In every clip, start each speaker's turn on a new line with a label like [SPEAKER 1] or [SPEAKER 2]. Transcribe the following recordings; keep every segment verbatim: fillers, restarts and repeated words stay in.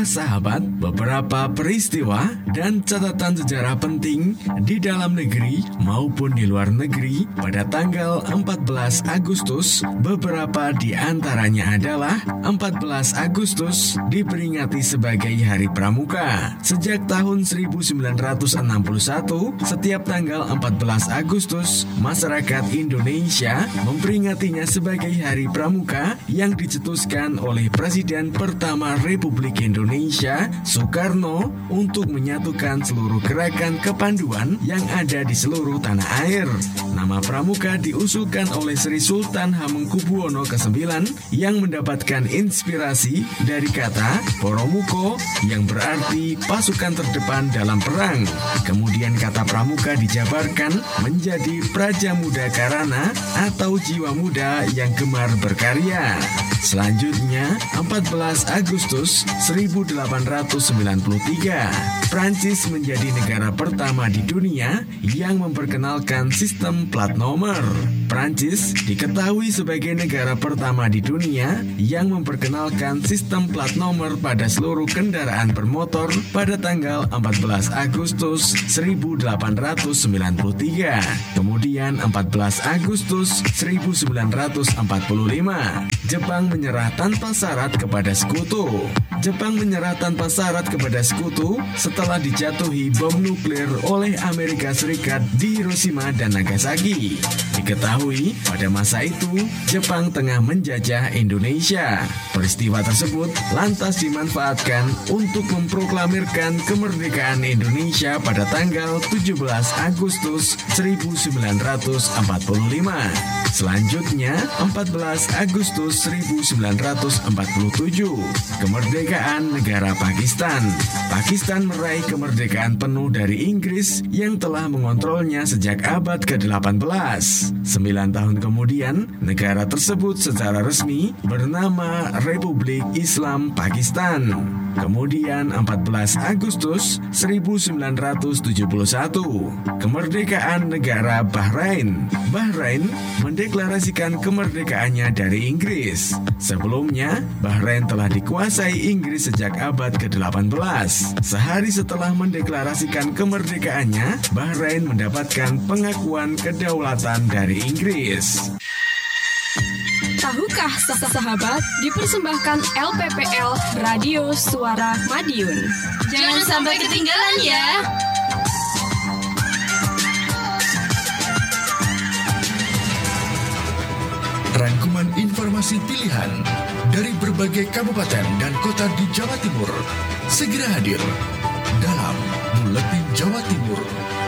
[SPEAKER 1] Baiklah sahabat, beberapa peristiwa dan catatan sejarah penting di dalam negeri maupun di luar negeri pada tanggal empat belas Agustus. Beberapa di antaranya adalah empat belas Agustus diperingati sebagai Hari Pramuka. Sejak tahun seribu sembilan ratus enam puluh satu, setiap tanggal empat belas Agustus, masyarakat Indonesia memperingatinya sebagai Hari Pramuka yang dicetuskan oleh Presiden pertama Republik Indonesia, Soekarno, untuk menyatukan seluruh gerakan kepanduan yang ada di seluruh tanah air. Nama Pramuka diusulkan oleh Sri Sultan Hamengkubuwono kesembilan yang mendapatkan inspirasi dari kata Poromuko yang berarti pasukan terdepan dalam perang. Kemudian kata Pramuka dijabarkan menjadi Praja Muda Karana atau jiwa muda yang gemar berkarya. Selanjutnya, empat belas Agustus seribu delapan ratus sembilan puluh tiga, Prancis menjadi negara pertama di dunia yang memperkenalkan sistem plat nomor. Prancis diketahui sebagai negara pertama di dunia yang memperkenalkan sistem plat nomor pada seluruh kendaraan bermotor pada tanggal empat belas Agustus seribu delapan ratus sembilan puluh tiga. Kemudian empat belas Agustus seribu sembilan ratus empat puluh lima, Jepang menyerah tanpa syarat kepada sekutu. Jepang menyerah tanpa syarat kepada sekutu setelah dijatuhi bom nuklir oleh Amerika Serikat di Hiroshima dan Nagasaki. Diketahui pada masa itu Jepang tengah menjajah Indonesia. Peristiwa tersebut lantas dimanfaatkan untuk memproklamirkan kemerdekaan Indonesia pada tanggal tujuh belas Agustus seribu sembilan ratus empat puluh lima. Selanjutnya, empat belas Agustus seribu sembilan ratus empat puluh tujuh, kemerdekaan negara Pakistan. Pakistan meraih kemerdekaan penuh dari Inggris yang telah mengontrolnya sejak abad ke delapan belas. Sembilan tahun kemudian, negara tersebut secara resmi bernama Republik Islam Pakistan. Kemudian empat belas Agustus seribu sembilan ratus tujuh puluh satu, kemerdekaan negara Bahrain. Bahrain mendeklarasikan kemerdekaannya dari Inggris. Sebelumnya, Bahrain telah dikuasai Inggris sejak abad ke delapan belas. Sehari setelah mendeklarasikan kemerdekaannya, Bahrain mendapatkan pengakuan kedaulatan dari Inggris.
[SPEAKER 2] Tahukah sahabat, dipersembahkan L P P L Radio Suara Madiun.
[SPEAKER 3] Jangan sampai ketinggalan ya.
[SPEAKER 4] Rangkuman informasi pilihan dari berbagai kabupaten dan kota di Jawa Timur segera hadir dalam Buletin Jawa Timur.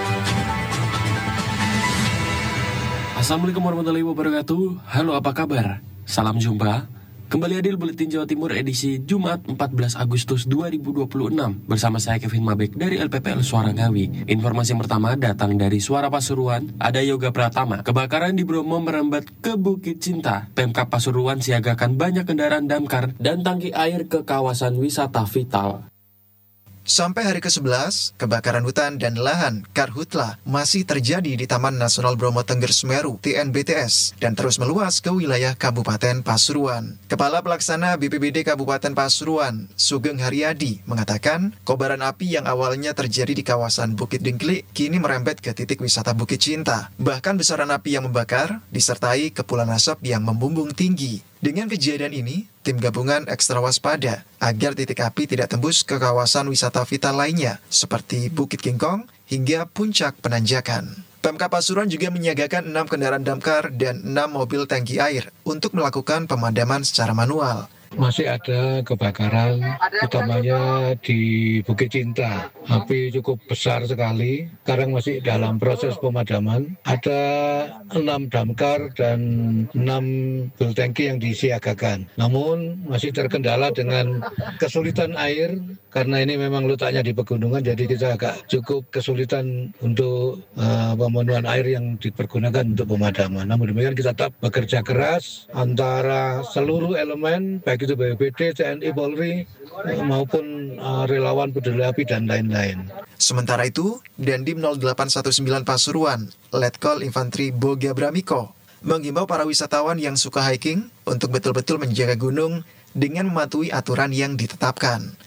[SPEAKER 5] Assalamualaikum warahmatullahi wabarakatuh. Halo, apa kabar? Salam jumpa. Kembali hadir Buletin Jawa Timur edisi Jumat empat belas Agustus dua ribu dua puluh enam bersama saya Kevin Mabek dari L P P L Suara Ngawi. Informasi yang pertama datang dari Suara Pasuruan. Ada Yoga Pratama. Kebakaran di Bromo merambat ke Bukit Cinta. Pemkab Pasuruan siagakan banyak kendaraan damkar dan tangki air ke kawasan wisata vital.
[SPEAKER 6] Sampai hari kesebelas, kebakaran hutan dan lahan Karhutla masih terjadi di Taman Nasional Bromo Tengger Semeru T N B T S dan terus meluas ke wilayah Kabupaten Pasuruan. Kepala Pelaksana B P B D Kabupaten Pasuruan, Sugeng Haryadi, mengatakan kobaran api yang awalnya terjadi di kawasan Bukit Dengklik kini merembet ke titik wisata Bukit Cinta. Bahkan besaran api yang membakar disertai kepulan asap yang membumbung tinggi. Dengan kejadian ini, tim gabungan ekstra waspada agar titik api tidak tembus ke kawasan wisata vital lainnya seperti Bukit Kingkong hingga puncak penanjakan. Pemkab Pasuruan juga menyiagakan enam kendaraan damkar dan enam mobil tangki air untuk melakukan pemadaman secara manual.
[SPEAKER 7] Masih ada kebakaran, utamanya di Bukit Cinta. Api cukup besar sekali, sekarang masih dalam proses pemadaman. Ada enam damkar dan enam mobil tangki yang disiagakan. Namun masih terkendala dengan kesulitan air, karena ini memang letaknya di pegunungan, jadi kita agak cukup kesulitan untuk uh, pemenuhan air yang dipergunakan untuk pemadaman. Namun demikian kita tetap bekerja keras antara seluruh elemen, baik itu B P B D, T N I, Polri, maupun uh, relawan peduli api dan lain-lain.
[SPEAKER 6] Sementara itu, Dandim nol delapan satu sembilan Pasuruan, Letkol Infantri Boga Bramiko, menghimbau para wisatawan yang suka hiking untuk betul-betul menjaga gunung dengan mematuhi aturan yang ditetapkan.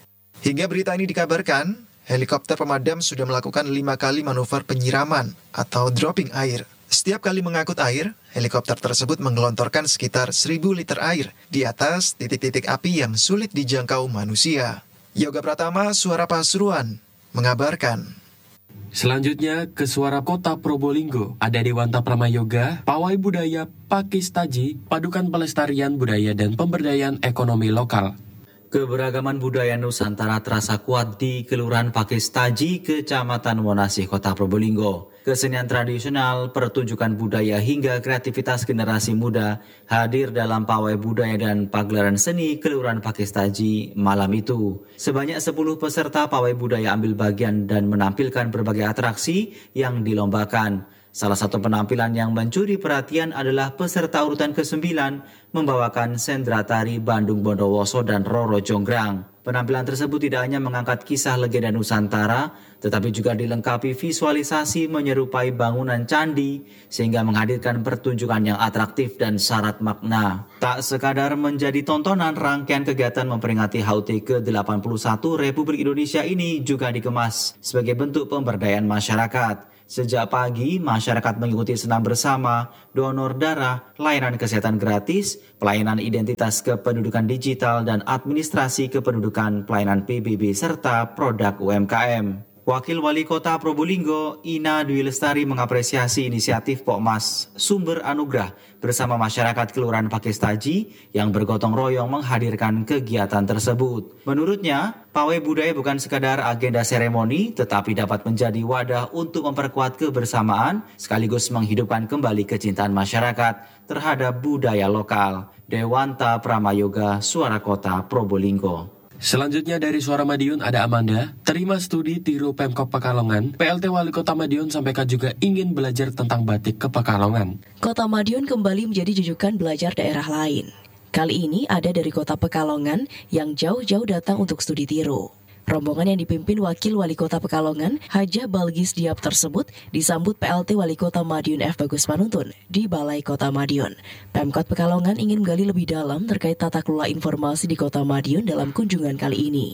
[SPEAKER 6] Hingga berita ini dikabarkan, helikopter pemadam sudah melakukan lima kali manuver penyiraman atau dropping air. Setiap kali mengangkut air, helikopter tersebut menggelontorkan sekitar seribu liter air di atas titik-titik api yang sulit dijangkau manusia. Yoga Pratama, Suara Pasuruan, mengabarkan.
[SPEAKER 5] Selanjutnya ke Suara Kota Probolinggo, ada Dewanta Pramayoga, Pawai Budaya Pakistaji, Padukan Pelestarian Budaya dan Pemberdayaan Ekonomi Lokal.
[SPEAKER 8] Keberagaman budaya Nusantara terasa kuat di Kelurahan Pakistaji, Kecamatan Monasih, Kota Probolinggo. Kesenian tradisional, pertunjukan budaya hingga kreativitas generasi muda hadir dalam pawai budaya dan pagelaran seni Kelurahan Pakistaji malam itu. Sebanyak sepuluh peserta pawai budaya ambil bagian dan menampilkan berbagai atraksi yang dilombakan. Salah satu penampilan yang mencuri perhatian adalah peserta urutan kesembilan membawakan sendra tari Bandung Bondowoso dan Roro Jonggrang. Penampilan tersebut tidak hanya mengangkat kisah legenda Nusantara, tetapi juga dilengkapi visualisasi menyerupai bangunan candi sehingga menghadirkan pertunjukan yang atraktif dan syarat makna. Tak sekadar menjadi tontonan, rangkaian kegiatan memperingati H U T ke delapan puluh satu Republik Indonesia ini juga dikemas sebagai bentuk pemberdayaan masyarakat. Sejak pagi, masyarakat mengikuti senam bersama, donor darah, layanan kesehatan gratis, pelayanan identitas kependudukan digital, dan administrasi kependudukan pelayanan P B B, serta produk U M K M. Wakil Wali Kota Probolinggo, Ina Dwi Lestari, mengapresiasi inisiatif Pokmas Sumber Anugrah bersama masyarakat Kelurahan Pakistaji yang bergotong royong menghadirkan kegiatan tersebut. Menurutnya, pawai budaya bukan sekadar agenda seremoni, tetapi dapat menjadi wadah untuk memperkuat kebersamaan sekaligus menghidupkan kembali kecintaan masyarakat terhadap budaya lokal. Dewanta Pramayoga, Suara Kota Probolinggo.
[SPEAKER 5] Selanjutnya dari Suara Madiun ada Amanda, terima studi tiru Pemkop Pekalongan. P L T Wali Kota Madiun sampaikan juga ingin belajar tentang batik ke Pekalongan.
[SPEAKER 9] Kota Madiun kembali menjadi jujukan belajar daerah lain. Kali ini ada dari Kota Pekalongan yang jauh-jauh datang untuk studi tiru. Rombongan yang dipimpin Wakil Wali Kota Pekalongan, Hajah Balgis Diab tersebut disambut P L T Wali Kota Madiun F. Bagus Panuntun di Balai Kota Madiun. Pemkot Pekalongan ingin menggali lebih dalam terkait tata kelola informasi di Kota Madiun dalam kunjungan kali ini.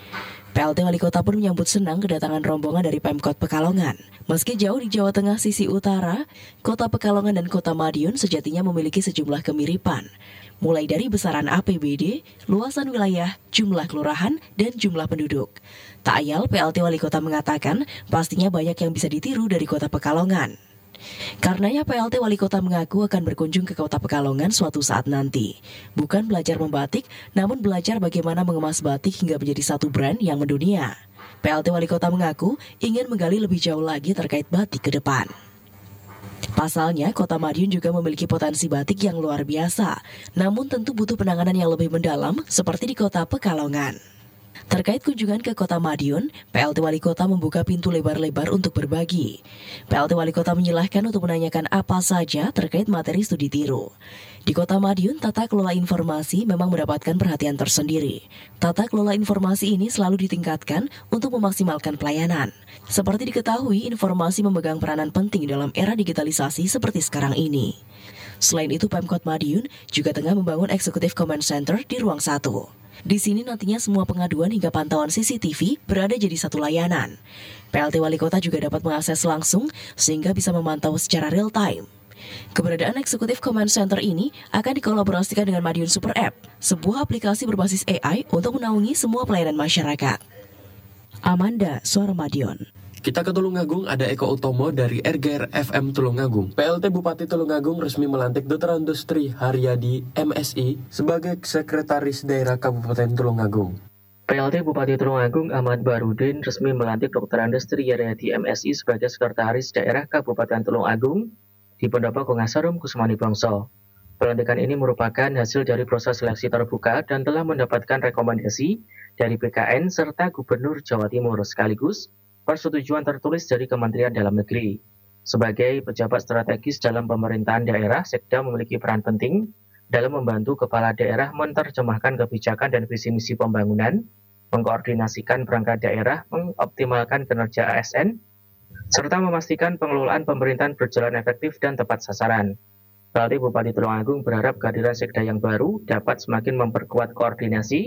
[SPEAKER 9] P L T Wali Kota pun menyambut senang kedatangan rombongan dari Pemkot Pekalongan. Meski jauh di Jawa Tengah sisi utara, Kota Pekalongan dan Kota Madiun sejatinya memiliki sejumlah kemiripan. Mulai dari besaran A P B D, luasan wilayah, jumlah kelurahan, dan jumlah penduduk. Tak ayal P L T Wali Kota mengatakan pastinya banyak yang bisa ditiru dari Kota Pekalongan. Karenanya P L T Wali Kota mengaku akan berkunjung ke Kota Pekalongan suatu saat nanti. Bukan belajar membatik, namun belajar bagaimana mengemas batik hingga menjadi satu brand yang mendunia. P L T Wali Kota mengaku ingin menggali lebih jauh lagi terkait batik ke depan. Pasalnya, Kota Madiun juga memiliki potensi batik yang luar biasa, namun tentu butuh penanganan yang lebih mendalam seperti di Kota Pekalongan. Terkait kunjungan ke Kota Madiun, P L T Wali Kota membuka pintu lebar-lebar untuk berbagi. P L T Wali Kota menyilahkan untuk menanyakan apa saja terkait materi studi tiru. Di Kota Madiun, tata kelola informasi memang mendapatkan perhatian tersendiri. Tata kelola informasi ini selalu ditingkatkan untuk memaksimalkan pelayanan. Seperti diketahui, informasi memegang peranan penting dalam era digitalisasi seperti sekarang ini. Selain itu, Pemkot Madiun juga tengah membangun Executive Command Center di Ruang satu. Di sini nantinya semua pengaduan hingga pantauan C C T V berada jadi satu layanan. P L T Wali Kota juga dapat mengakses langsung sehingga bisa memantau secara real time. Keberadaan Executive Command Center ini akan dikolaborasikan dengan Madiun Super App, sebuah aplikasi berbasis A I untuk menaungi semua pelayanan masyarakat. Amanda, Suara Madiun.
[SPEAKER 5] Kita ke Tulungagung, ada Eko Utomo dari R G R F M Tulungagung. P L T Bupati Tulungagung resmi melantik Doktor Industri Haryadi M Si sebagai Sekretaris Daerah Kabupaten Tulungagung.
[SPEAKER 10] P L T Bupati Tulungagung Ahmad Barudin resmi melantik Doktor Industri Haryadi M Si sebagai Sekretaris Daerah Kabupaten Tulungagung di Pendopo Kongasarum Kusumani Bongso. Pelantikan ini merupakan hasil dari proses seleksi terbuka dan telah mendapatkan rekomendasi dari B K N serta Gubernur Jawa Timur sekaligus persetujuan tertulis dari Kementerian Dalam Negeri. Sebagai pejabat strategis dalam pemerintahan daerah, Sekda memiliki peran penting dalam membantu kepala daerah menerjemahkan kebijakan dan visi misi pembangunan, mengkoordinasikan perangkat daerah, mengoptimalkan kinerja A S N, serta memastikan pengelolaan pemerintahan berjalan efektif dan tepat sasaran. P L T Bupati Tulungagung berharap kehadiran Sekda yang baru dapat semakin memperkuat koordinasi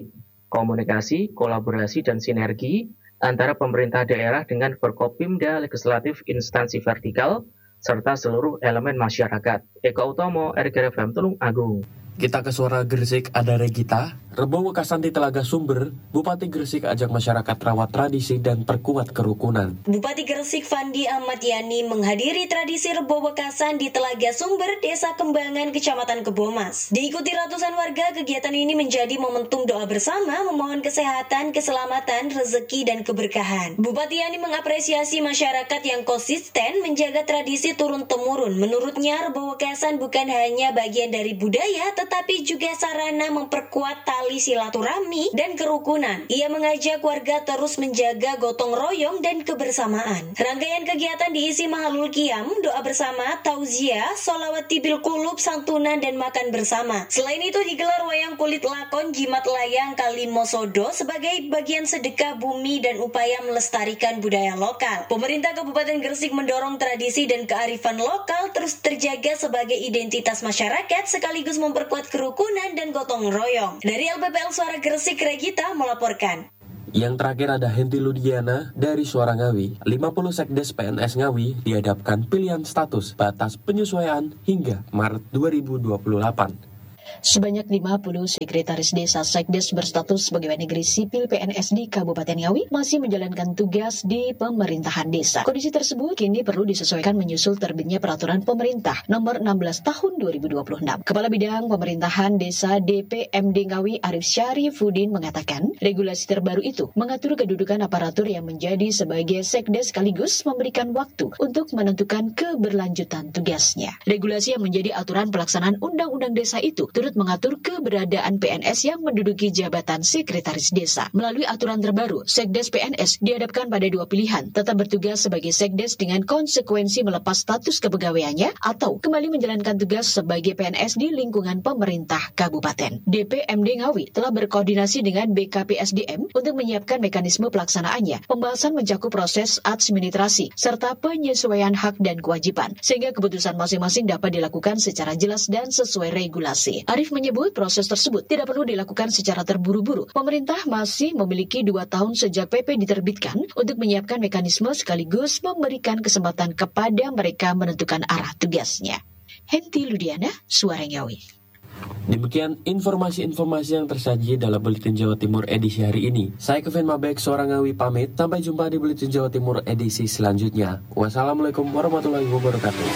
[SPEAKER 10] komunikasi, kolaborasi, dan sinergi antara pemerintah daerah dengan Forkopimda, legislatif, instansi vertikal, serta seluruh elemen masyarakat. Eko Utomo, R G R F M Tulung Agung.
[SPEAKER 5] Kita ke suara Gresik, ada Regita. Rebo Wekasan di Telaga Sumber, Bupati Gresik ajak masyarakat rawat tradisi dan perkuat kerukunan.
[SPEAKER 11] Bupati Gresik Fandi Ahmad Yani menghadiri tradisi Rebo Wekasan di Telaga Sumber, Desa Kembangan, Kecamatan Kebomas. Diikuti ratusan warga, kegiatan ini menjadi momentum doa bersama, memohon kesehatan, keselamatan, rezeki, dan keberkahan. Bupati Yani mengapresiasi masyarakat yang konsisten menjaga tradisi turun-temurun. Menurutnya, Rebo Wekasan bukan hanya bagian dari budaya, tetapi juga sarana memperkuat tali silaturahmi dan kerukunan. Ia mengajak warga terus menjaga gotong royong dan kebersamaan. Rangkaian kegiatan diisi mahalul qiyam, doa bersama, tauziah, sholawat tibil kulub, santunan, dan makan bersama. Selain itu digelar wayang kulit lakon jimat layang Kalimosodo sebagai bagian sedekah bumi dan upaya melestarikan budaya lokal. Pemerintah Kabupaten Gresik mendorong tradisi dan kearifan lokal terus terjaga sebagai identitas masyarakat sekaligus memperkuat kerukunan dan gotong royong. Dari L P P L Suara Gresik, Regita melaporkan.
[SPEAKER 5] Yang terakhir ada Henti Ludiana dari Suara Ngawi. lima puluh sekdes P N S Ngawi dihadapkan pilihan status batas penyesuaian hingga Maret dua ribu dua puluh delapan.
[SPEAKER 12] Sebanyak lima puluh sekretaris desa sekdes berstatus pegawai negeri sipil P N S di Kabupaten Ngawi masih menjalankan tugas di pemerintahan desa. Kondisi tersebut kini perlu disesuaikan menyusul terbitnya peraturan pemerintah nomor enam belas tahun dua ribu dua puluh enam. Kepala Bidang Pemerintahan Desa D P M D Ngawi Arif Syarifuddin mengatakan, regulasi terbaru itu mengatur kedudukan aparatur yang menjadi sebagai sekdes sekaligus memberikan waktu untuk menentukan keberlanjutan tugasnya. Regulasi yang menjadi aturan pelaksanaan Undang-Undang Desa itu turut mengatur keberadaan P N S yang menduduki jabatan sekretaris desa. Melalui aturan terbaru, sekdes P N S dihadapkan pada dua pilihan, tetap bertugas sebagai sekdes dengan konsekuensi melepas status kepegawaiannya atau kembali menjalankan tugas sebagai P N S di lingkungan pemerintah kabupaten. D P M D Ngawi telah berkoordinasi dengan B K P S D M untuk menyiapkan mekanisme pelaksanaannya. Pembahasan mencakup proses administrasi serta penyesuaian hak dan kewajiban, sehingga keputusan masing-masing dapat dilakukan secara jelas dan sesuai regulasi. Arif menyebut proses tersebut tidak perlu dilakukan secara terburu-buru. Pemerintah masih memiliki dua tahun sejak P P diterbitkan untuk menyiapkan mekanisme sekaligus memberikan kesempatan kepada mereka menentukan arah tugasnya. Henti Ludiana, Suara Ngawi.
[SPEAKER 5] Demikian informasi-informasi yang tersaji dalam Buletin Jawa Timur edisi hari ini. Saya Kevin Mabek, Suara Ngawi pamit. Sampai jumpa di Buletin Jawa Timur edisi selanjutnya. Wassalamualaikum warahmatullahi wabarakatuh.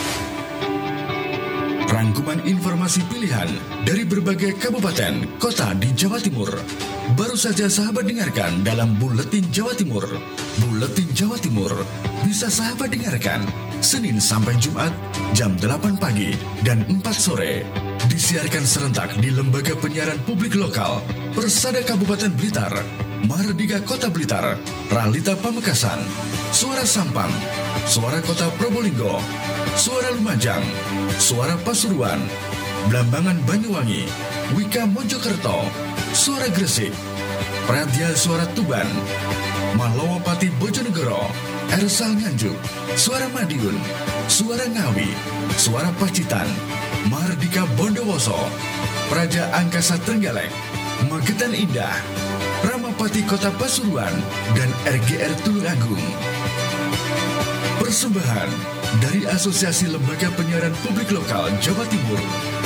[SPEAKER 4] Rangkuman informasi pilihan dari berbagai kabupaten, kota di Jawa Timur. Baru saja sahabat dengarkan dalam Buletin Jawa Timur. Buletin Jawa Timur bisa sahabat dengarkan Senin sampai Jumat jam delapan pagi dan empat sore. Disiarkan serentak di Lembaga Penyiaran Publik Lokal, Persada Kabupaten Blitar, Mahardika Kota Blitar, Ralita Pamekasan, Suara Sampang, Suara Kota Probolinggo, Suara Lumajang, Suara Pasuruan, Blambangan Banyuwangi, Wika Mojokerto, Suara Gresik, Pradya Suara Tuban, Malowapati Bojonegoro, Ersal Nganjuk, Suara Madiun, Suara Ngawi, Suara Pacitan, Mahardika Bondowoso, Praja Angkasa Trenggalek, Magetan Indah, Ramapati Kota Pasuruan, dan R G R Tulung Agung. Persembahan dari Asosiasi Lembaga Penyiaran Publik Lokal Jawa Timur.